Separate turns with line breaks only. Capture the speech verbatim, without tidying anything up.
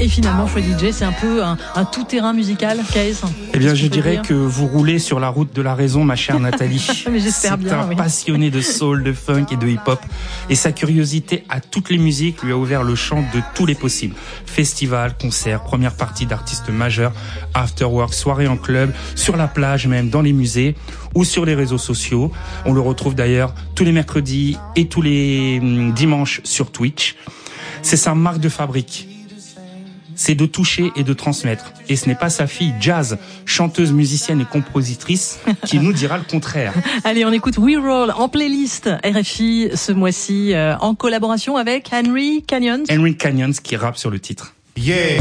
Et finalement, Choix D J, c'est un peu un, un tout-terrain musical, K S.
Eh bien, je dirais dire que vous roulez sur la route de la raison, ma chère Nathalie.
Mais j'espère bien.
C'est un
oui.
passionné de soul, de funk et de hip-hop. Et sa curiosité à toutes les musiques lui a ouvert le champ de tous les possibles. Festivals, concerts, première partie d'artistes majeurs, afterwork, soirées en club, sur la plage même, dans les musées ou sur les réseaux sociaux. On le retrouve d'ailleurs tous les mercredis et tous les dimanches sur Twitch. C'est sa marque de fabrique. C'est de toucher et de transmettre. Et ce n'est pas sa fille Jazz, chanteuse, musicienne et compositrice, qui nous dira le contraire.
Allez, on écoute We Roll en playlist R F I ce mois-ci, euh, en collaboration avec Henry Canyons.
Henry Canyons qui rappe sur le titre.
Yeah.